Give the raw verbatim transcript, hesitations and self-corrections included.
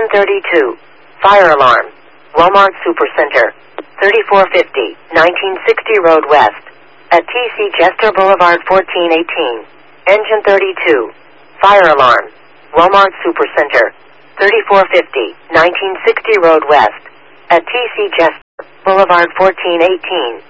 thirty-two. Fire alarm. Walmart Supercenter. thirty-four fifty, nineteen sixty Road West. At T C Jester Boulevard fourteen eighteen. Engine thirty-two. Fire alarm. Walmart Supercenter. thirty-four fifty, nineteen sixty Road West. At T C Jester Boulevard fourteen eighteen.